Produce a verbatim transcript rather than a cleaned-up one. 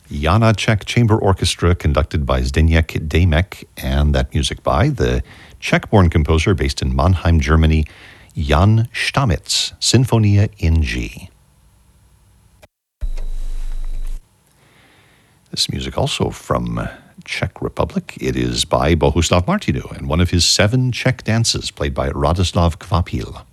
Jana Czech Chamber Orchestra, conducted by Zdeněk Demek, and that music by the Czech-born composer based in Mannheim, Germany, Jan Stamitz, Sinfonia in G. This music also from Czech Republic. It is by Bohuslav Martinu and one of his seven Czech dances played by Radoslav Kvapil.